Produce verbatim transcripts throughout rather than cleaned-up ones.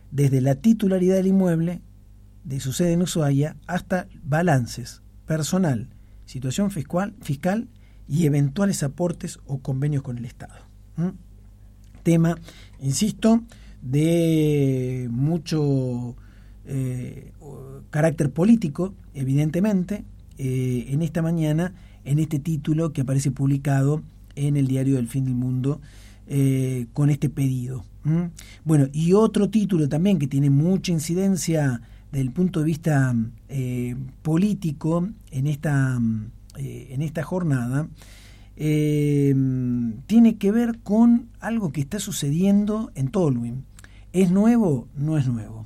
desde la titularidad del inmueble, de su sede en Ushuaia, hasta balances, personal, situación fiscal, fiscal y eventuales aportes o convenios con el Estado. ¿Mm? Tema, insisto, de mucho eh, carácter político, evidentemente, eh, en esta mañana, en este título que aparece publicado en el diario del Fin del Mundo, eh, con este pedido. ¿Mm? Bueno, y otro título también que tiene mucha incidencia desde el punto de vista eh, político en esta, eh, en esta jornada, eh, tiene que ver con algo que está sucediendo en Tolwyn. ¿Es nuevo? No es nuevo.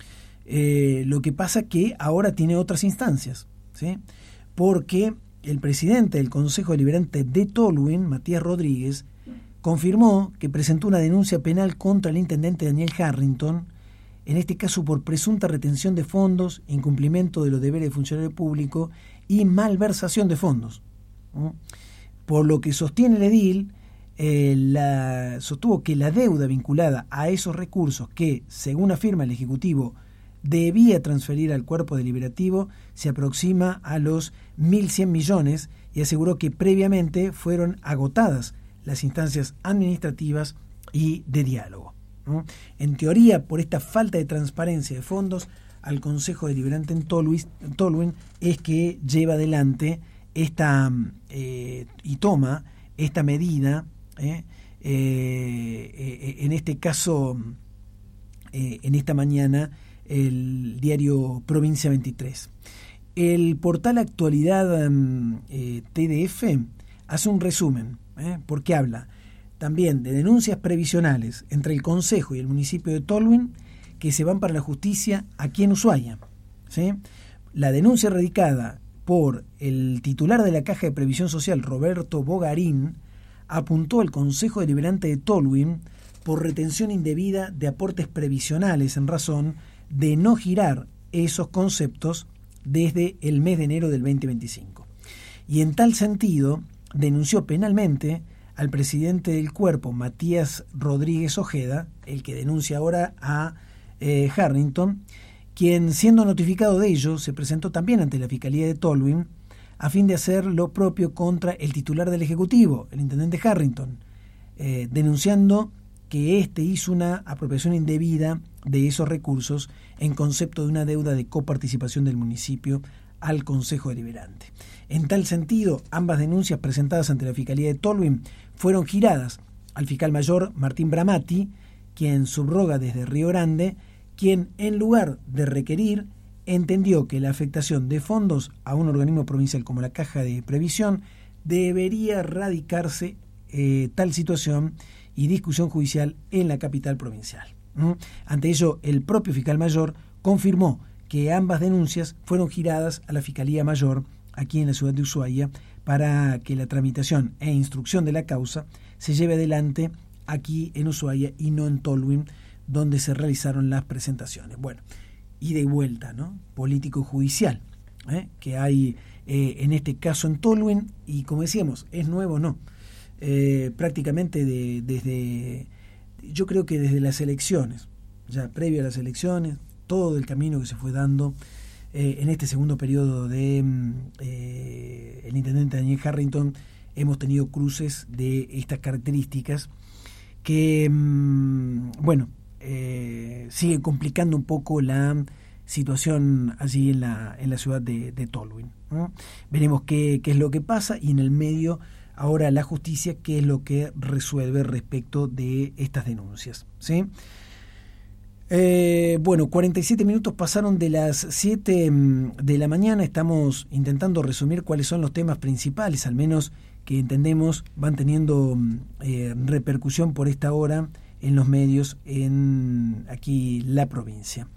Eh, lo que pasa que ahora tiene otras instancias, ¿sí? Porque el presidente del Consejo Deliberante de Tolwyn, Matías Rodríguez, confirmó que presentó una denuncia penal contra el intendente Daniel Harrington, en este caso por presunta retención de fondos, incumplimiento de los deberes de funcionario público y malversación de fondos. ¿Mm? Por lo que sostiene el edil, eh, la, sostuvo que la deuda vinculada a esos recursos que, según afirma el Ejecutivo, debía transferir al cuerpo deliberativo se aproxima a los mil cien millones y aseguró que previamente fueron agotadas las instancias administrativas y de diálogo. ¿No? En teoría, por esta falta de transparencia de fondos, al Consejo Deliberante en Tolwyn, Tolwyn es que lleva adelante esta eh, y toma esta medida, eh, eh, eh, en este caso, eh, en esta mañana, el diario Provincia veintitrés. El portal Actualidad eh, T D F hace un resumen, eh, porque habla también de denuncias previsionales entre el Consejo y el municipio de Tolwyn que se van para la justicia aquí en Ushuaia, ¿sí? La denuncia radicada por el titular de la Caja de Previsión Social, Roberto Bogarín, apuntó al Consejo Deliberante de Tolwyn por retención indebida de aportes previsionales en razón de no girar esos conceptos desde el mes de enero del veinte veinticinco. Y en tal sentido, denunció penalmente al presidente del cuerpo, Matías Rodríguez Ojeda, el que denuncia ahora a eh, Harrington, quien, siendo notificado de ello, se presentó también ante la Fiscalía de Tolwyn a fin de hacer lo propio contra el titular del Ejecutivo, el intendente Harrington, eh, denunciando que éste hizo una apropiación indebida de esos recursos en concepto de una deuda de coparticipación del municipio al Consejo Deliberante. En tal sentido, ambas denuncias presentadas ante la Fiscalía de Tolwyn fueron giradas al fiscal mayor Martín Bramati, quien subroga desde Río Grande, quien, en lugar de requerir, entendió que la afectación de fondos a un organismo provincial como la Caja de Previsión debería radicarse eh, tal situación y discusión judicial en la capital provincial. ¿Mm? Ante ello, el propio fiscal mayor confirmó que ambas denuncias fueron giradas a la Fiscalía Mayor aquí en la ciudad de Ushuaia para que la tramitación e instrucción de la causa se lleve adelante aquí en Ushuaia y no en Tolwyn, donde se realizaron las presentaciones. Bueno, y de vuelta, ¿no? Político-judicial, ¿eh? que hay eh, en este caso en Tolwyn, y como decíamos, es nuevo, no. Eh, prácticamente de, desde, yo creo que desde las elecciones, ya previo a las elecciones, todo el camino que se fue dando eh, en este segundo periodo de eh, el intendente Daniel Harrington, hemos tenido cruces de estas características que, mmm, bueno, eh, sigue complicando un poco la situación allí en la, en la ciudad de, de Tolwyn, ¿no? Veremos qué, qué es lo que pasa, y en el medio ahora la justicia qué es lo que resuelve respecto de estas denuncias, ¿sí? Eh, bueno, cuarenta y siete minutos pasaron de las siete de la mañana. Estamos intentando resumir cuáles son los temas principales, al menos que entendemos van teniendo eh, repercusión por esta hora en los medios en aquí la provincia.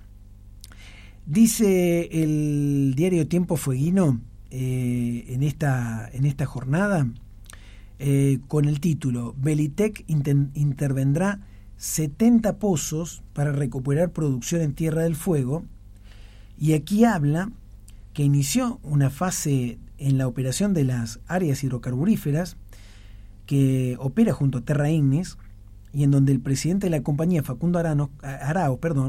Dice el diario Tiempo Fueguino eh, en esta en esta jornada eh, con el título Belitec inter- intervendrá setenta pozos para recuperar producción en Tierra del Fuego, y aquí habla que inició una fase en la operación de las áreas hidrocarburíferas que opera junto a Terra Ignis, y en donde el presidente de la compañía, Facundo Arano, Arao, perdón,